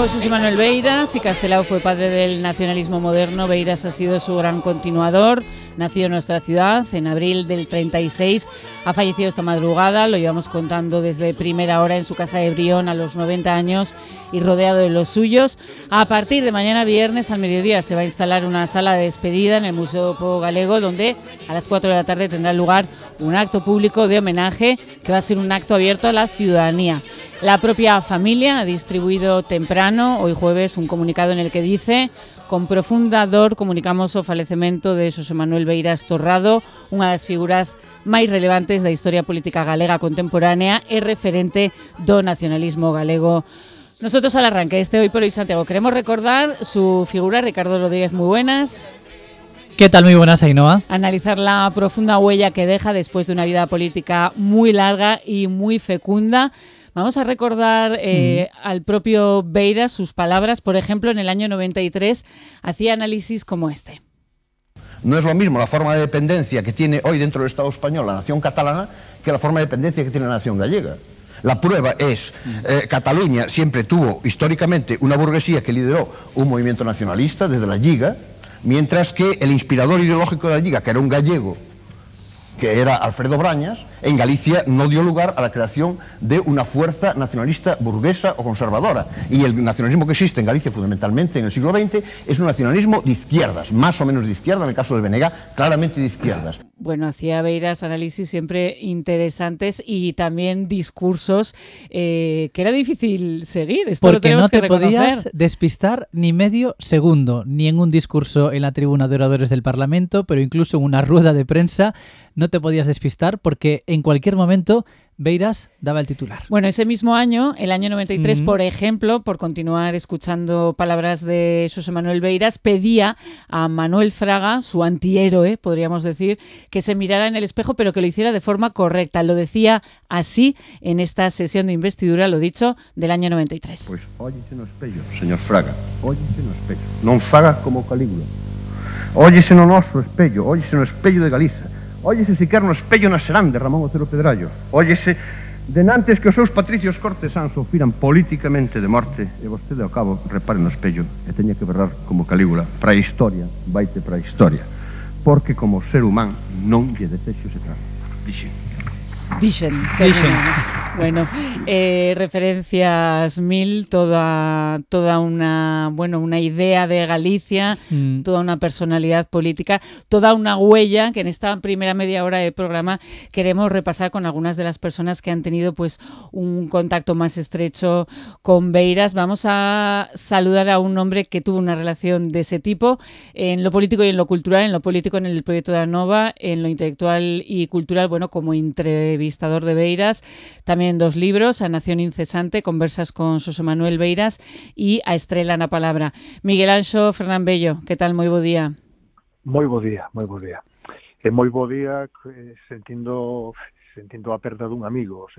Xosé Manuel Beiras y Castelao fue padre del nacionalismo moderno. Beiras ha sido su gran continuador. Nació en nuestra ciudad en abril del 36. Ha fallecido esta madrugada, lo llevamos contando desde primera hora en su casa de Brión a los 90 años y rodeado de los suyos. A partir de mañana viernes al mediodía se va a instalar una sala de despedida en el Museo do Pobo Galego, donde a las 4 de la tarde tendrá lugar un acto público de homenaje que va a ser un acto abierto a la ciudadanía. La propia familia ha distribuido temprano, hoy jueves, un comunicado en el que dice: con profunda dor comunicamos o falecemento de Xosé Manuel Beiras Torrado, unha das figuras máis relevantes da historia política galega contemporánea e referente do nacionalismo galego. Nosotros al arranque de este Hoy por Hoy Santiago queremos recordar su figura. Ricardo Rodríguez, muy buenas. ¿Qué tal? Muy buenas, Ainhoa. Analizar la profunda huella que deja después de una vida política muy larga y muy fecunda. Vamos a recordar al propio Beiras, sus palabras. Por ejemplo, en el año 93 hacía análisis como este. No es lo mismo la forma de dependencia que tiene hoy dentro del Estado español la nación catalana que la forma de dependencia que tiene la nación gallega. La prueba es, Cataluña siempre tuvo históricamente una burguesía que lideró un movimiento nacionalista desde la Lliga, mientras que el inspirador ideológico de la Lliga, que era un gallego, que era Alfredo Brañas, en Galicia no dio lugar a la creación de una fuerza nacionalista burguesa o conservadora. Y el nacionalismo que existe en Galicia, fundamentalmente en el siglo XX, es un nacionalismo de izquierdas, más o menos de izquierda, en el caso del BNG, claramente de izquierdas. Bueno, hacía Beiras análisis siempre interesantes y también discursos que era difícil seguir. Esto porque lo no te que podías despistar ni medio segundo, ni en un discurso en la tribuna de oradores del Parlamento, pero incluso en una rueda de prensa no te podías despistar porque en cualquier momento Beiras daba el titular. Bueno, ese mismo año, el año 93, por ejemplo, por continuar escuchando palabras de Xosé Manuel Beiras, pedía a Manuel Fraga, su antihéroe, podríamos decir, que se mirara en el espejo, pero que lo hiciera de forma correcta. Lo decía así en esta sesión de investidura, lo dicho, del año 93. Pues óyese no espello, señor Fraga, óyese no espello. Non faga como Calígula. Óyese no noso espello, óyese no espello de Galiza. Óyese siquer no espello na Serán de Ramón Otero Pedrallo. Óyese denantes que os seus patricios cortesáns sofriran políticamente de morte e vostede ao cabo repare no espello e teña que berrar como Calígula: para a historia, vaite para a historia, porque como ser humano non lle desexo se trata. Dixen. Bueno, referencias mil, toda una idea de Galicia, toda una personalidad política, toda una huella que en esta primera media hora de programa queremos repasar con algunas de las personas que han tenido pues un contacto más estrecho con Beiras. Vamos a saludar a un hombre que tuvo una relación de ese tipo en lo político y en lo cultural. En lo político en el proyecto de Anova, en lo intelectual y cultural, bueno, como entrevistador de Beiras, también 2 libros, A Nación Incesante, conversas con Xosé Manuel Beiras, y A Estrela na Palabra. Miguel Anxo Fernán Bello, que tal? Moi bo día. Moi bo día. E moi bo día sentindo a perda dun amigo.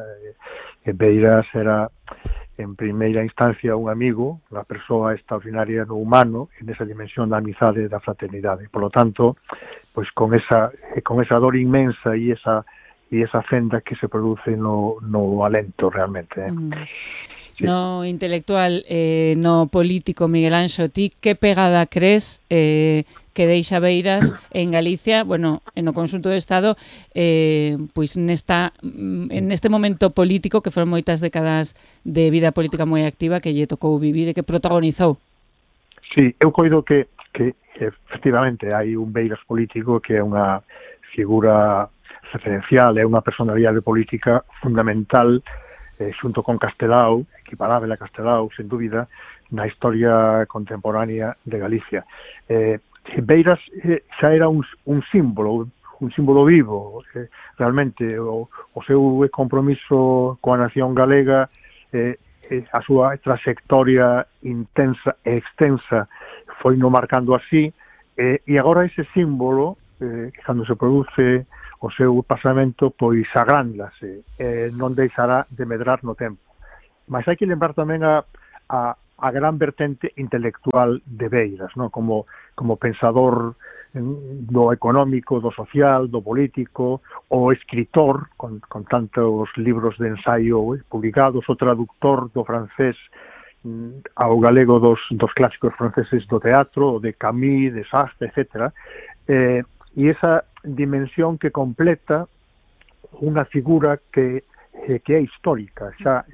Beiras era en primeira instancia un amigo, unha persoa extraordinaria no humano, en esa dimensión da amizade e da fraternidade. Por lo tanto, pues con esa dor inmensa e esa fenda que se produce no alento realmente. Sí. No intelectual, no político, Miguel Anxo, ti que pegada crees que deixa Beiras en Galicia, bueno, en o conxunto do Estado, pois en este momento político que foron moitas décadas de vida política moi activa que lle tocou vivir e que protagonizou? Sí, eu coido que efectivamente hai un Beiras político que é unha figura referencial, é unha personalidade política fundamental xunto con Castelao, equiparable a Castelao, sen dúbida, na historia contemporánea de Galicia. Beiras xa era un símbolo vivo, realmente o seu compromiso coa nación galega, a súa trayectoria intensa e extensa foi no marcando así, e agora ese símbolo, cando se produce o seu pasamento, pois agrándase, non deixará de medrar no tempo. Mas hai que lembrar tamén a gran vertente intelectual de Beiras, ¿no? Como pensador do económico, do social, do político, o escritor, con tantos libros de ensaio publicados, o traductor do francés ao galego dos clásicos franceses do teatro, de Camus, de Sartre, etc. E esa dimensión que completa unha figura que é histórica, xa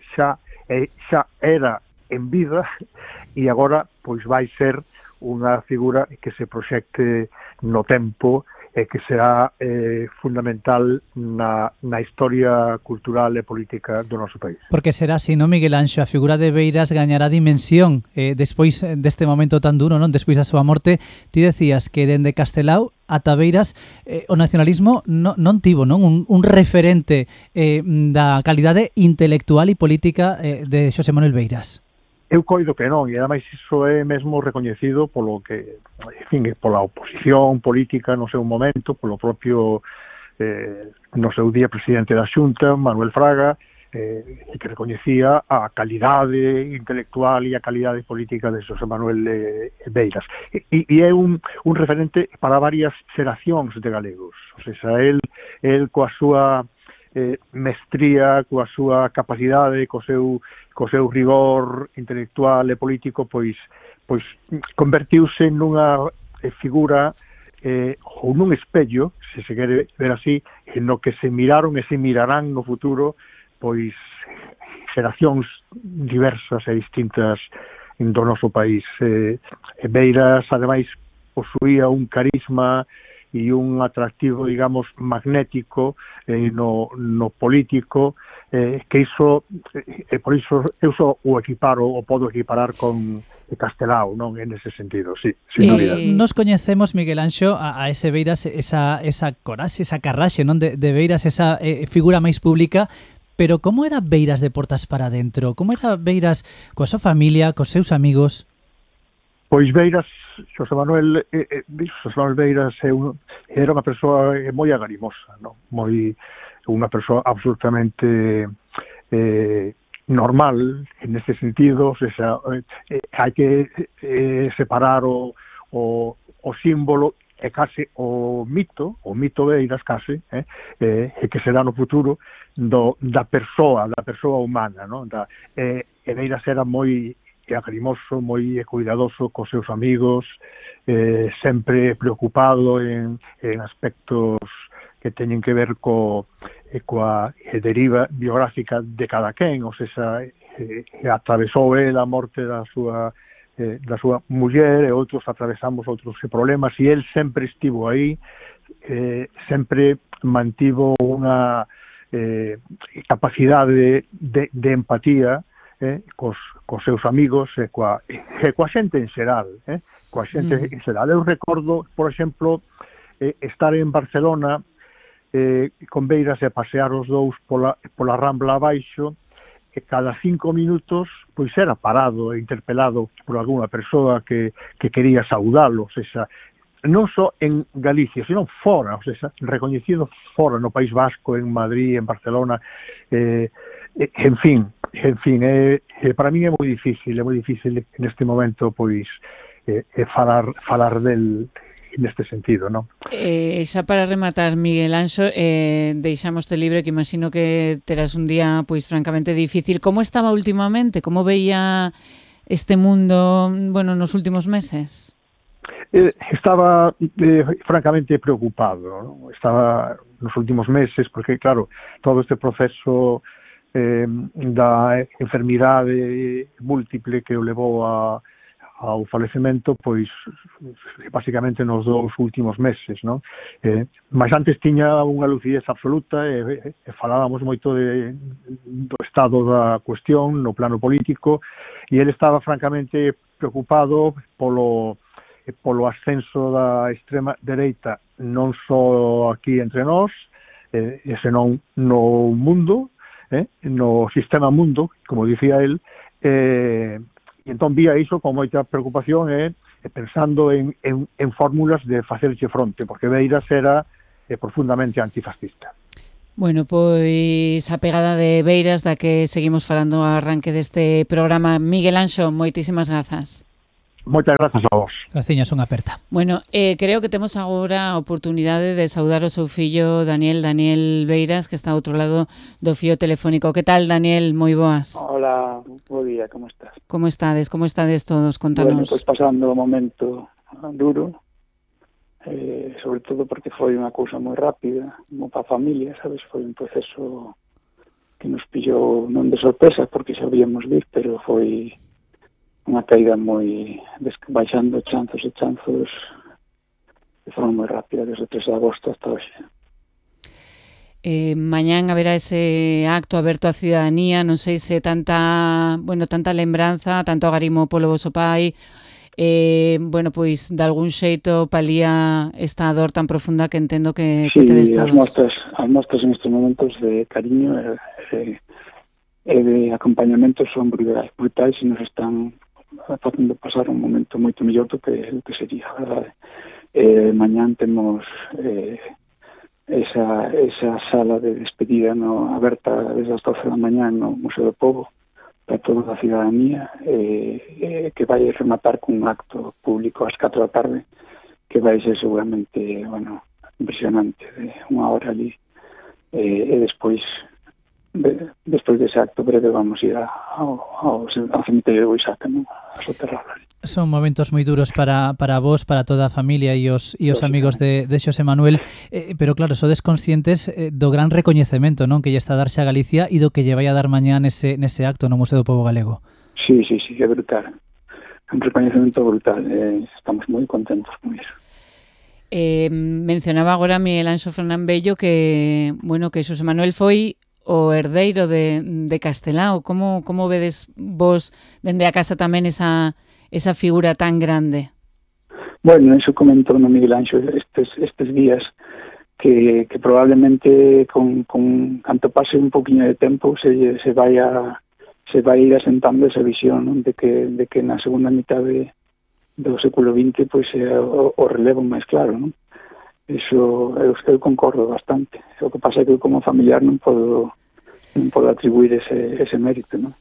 era en vida e agora pois vai ser unha figura que se proxecte no tempo e que será fundamental na historia cultural e política do noso país. Porque será así, non, Miguel Anxo? A figura de Beiras gañará dimensión despois deste momento tan duro, non? Despois da súa morte. Ti decías que dende Castelao ata Beiras o nacionalismo non tivo, non? Un referente da calidade intelectual e política de Xosé Manuel Beiras. Eu coido que non, e ademais iso é mesmo recoñecido polo que, en fin, pola oposición política no seu momento, polo propio no seu día presidente da Xunta, Manuel Fraga, que recoñecía a calidade intelectual e a calidade política de Xosé Manuel Beiras. E é un referente para varias xeracións de galegos. O sea, el coa súa mestría, coa súa capacidade, co seu rigor intelectual e político, pois convertiuse nunha figura ou nun espello, se se quere ver así, no que se miraron e se mirarán no futuro pois xeracións diversas e distintas do noso país. Beiras, ademais, posuía un carisma e un atractivo, digamos, magnético no político, que iso, por iso eu só o podo equiparar con Castelao, non? En ese sentido, sí, sin dúbida. Nos coñecemos, Miguel Anxo, a ese Beiras, esa coraxe, esa carraxe, non? De Beiras, esa figura máis pública, pero como era Beiras de portas para dentro? Como era Beiras coa súa familia, cos seus amigos? Pois Beiras, Xosé Manuel Beiras era unha persoa moi agarimosa, non? Unha persoa absolutamente normal en ese sentido. O sea, hai que separar o símbolo e case o mito Beiras case, que será no futuro da persoa humana, non? Beiras era moi agarimoso, moi cuidadoso cos seus amigos, sempre preocupado en aspectos que teñen que ver coa deriva biográfica de cada quen. O sea, atravesou a morte da súa muller, e outros atravesamos outros problemas, e el sempre estivo aí, sempre mantivo unha capacidade de empatía cos seus amigos e coa xente en xeral, coa xente en xeral. Eu recordo, por exemplo, estar en Barcelona con Beiras e pasear os dous pola Rambla abaixo, e cada 5 minutos pois era parado e interpelado por algunha persoa que quería saudalo. O sea, non só en Galicia, sino fora, o sea, recoñecido fora, no País Vasco, en Madrid, en Barcelona, en fin, para mí é moi difícil neste momento pois falar del neste sentido, non? Xa para rematar, Miguel Anxo, deixamoste libre, que imagino que terás un día pois francamente difícil. Como estaba últimamente? Como veía este mundo, bueno, nos últimos meses? Estaba francamente preocupado, ¿no? Estaba nos últimos meses, porque claro, todo este proceso da enfermidade múltiple que o levou ao falecemento, pois basicamente nos 2 últimos meses, non? Mas antes tiña unha lucidez absoluta e falábamos moito do estado da cuestión no plano político, e ele estaba francamente preocupado polo ascenso da extrema dereita, non só aquí entre nós, senón no mundo, no sistema mundo, como dicía el, e entón vía iso con moita preocupación pensando en fórmulas de facerche fronte, porque Beiras era profundamente antifascista. Bueno, pois a pegada de Beiras da que seguimos falando ao arranque deste programa. Miguel Anxo, moitísimas grazas. Moitas grazas a vos. Graciñas, unha aperta. Bueno, creo que temos agora a oportunidade de saudar o seu fillo Daniel Beiras, que está ao outro lado do fío telefónico. Que tal, Daniel? Moi boas. Hola, bo día, como estás? Como estades todos? Contanos. Bueno, pois pasando un momento duro, sobre todo porque foi unha cousa moi rápida, como para a familia, sabes? Foi un proceso que nos pillou non de sorpresa, porque sabíamos vir, pero foi unha caída moi baixando chanzos de forma moi rápida, desde 3 de agosto hasta hoxe. Mañán haberá ese acto aberto á cidadanía, non sei se tanta lembranza, tanto agarimo polo voso pai, pois de algún xeito palía esta dor tan profunda que entendo que tedes todos. As mostras en estes momentos de cariño e de acompañamento son brutais e nos están facendo pasar un momento moito mellor do que sería, a verdade. Mañán temos esa sala de despedida aberta desde as 12 da mañá no Museo do Pobo para toda a cidadanía, que vai rematar cun acto público ás 4 da tarde, que vai ser seguramente, impresionante, de unha hora ali, e despois dese acto breve vamos ir ao cemiterio de Boisaca, a soterrarla. Son momentos moi duros para vos, para toda a familia e os amigos de Xosé Manuel, pero claro, sodes conscientes do gran recoñecemento, non, que lle está a darse a Galicia e do que lle vai a dar mañá nese acto no Museo do Pobo Galego. Sí, é brutal. Un recoñecemento brutal. Estamos moi contentos con iso. Mencionaba agora Miguel Anxo Fernán Bello que Xosé Manuel foi o herdeiro de Castelao. Como vedes vos dende a casa tamén esa figura tan grande? Bueno, eso comentou no Miguel Anxo estes días que probablemente con canto pase un poquinho de tempo se vai ir asentando esa visión, non? de que na segunda mitade do século XX pois é o relevo máis claro, non? Iso eu concordo bastante. O que pasa é que como familiar non podo atribuir ese mérito, non?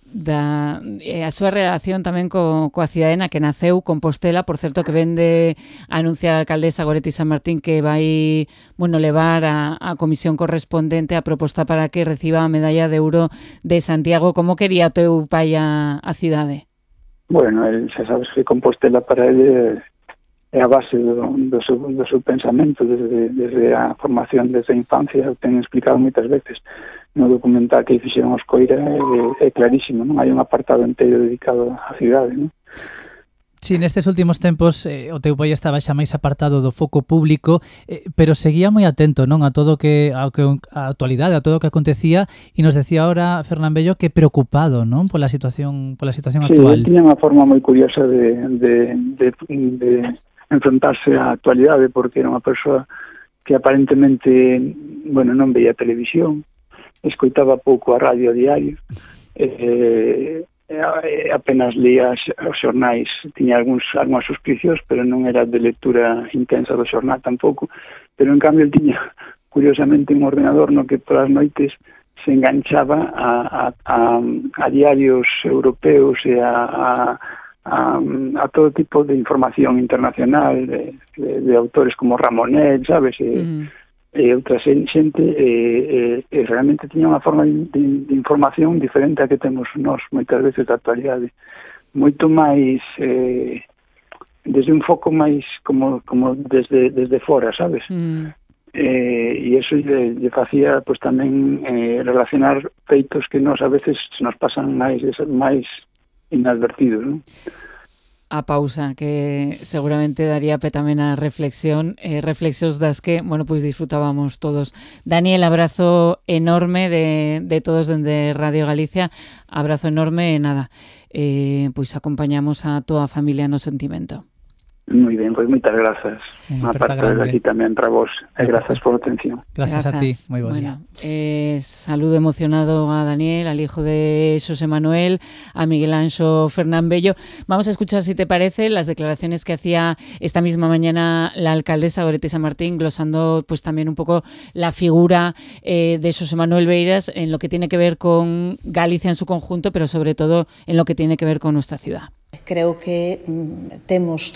A súa relación tamén coa cidadena que naceu Compostela, por certo, que vende a anunciar a alcaldesa Goretti San Martín que vai levar a comisión correspondente a proposta para que reciba a medalla de ouro de Santiago. Como quería o teu pai a cidade? Bueno, xa sabes que Compostela para ele é a base do seu pensamento desde a formación, desde a infancia. O ten explicado moitas veces no documental que fixeron os Coira, é clarísimo, non? Hai un apartado inteiro dedicado á cidade, non? Sí, nestes últimos tempos o teu pai estaba xa máis apartado do foco público, pero seguía moi atento, non, a todo a actualidade, a todo o que acontecía, e nos decía ahora Fernán Bello que preocupado, non, pola situación actual. Sí, tiña unha forma moi curiosa de enfrontarse á actualidade, porque era unha persoa que aparentemente, non veía televisión, escoitaba pouco a radio a diario, apenas leía os xornais, tiña algunhas suscripcións, pero non era de lectura intensa do xornal tampouco, pero en cambio tiña curiosamente un ordenador no que todas as noites se enganchaba a diarios europeos e a todo tipo de información internacional de autores como Ramonet, sabes, e outra xente, realmente tiña unha forma de información diferente a que temos nós moitas veces da actualidade, moito máis desde un foco máis como desde fora, sabes? E iso lle facía pois tamén relacionar feitos que nos a veces se nos pasan máis inadvertidos, non? A pausa, que seguramente daría pé tamén a reflexións das que, disfrutábamos todos. Daniel, abrazo enorme de todos dende Radio Galicia, abrazo enorme e nada, acompañamos a toda a familia no sentimento. Moi ben, pois moitas grazas. Unha parte de aquí tamén para vos, e grazas por a atención. Gracias a ti, moi bo día. Saludo emocionado a Daniel, al hijo de Xosé Manuel, a Miguel Anxo Fernán Bello. Vamos a escuchar, si te parece, las declaraciones que hacía esta misma mañana la alcaldesa Goretti San Martín, glosando pues también un poco la figura de Xosé Manuel Beiras en lo que tiene que ver con Galicia en su conjunto, pero sobre todo en lo que tiene que ver con nuestra ciudad. Creo que temos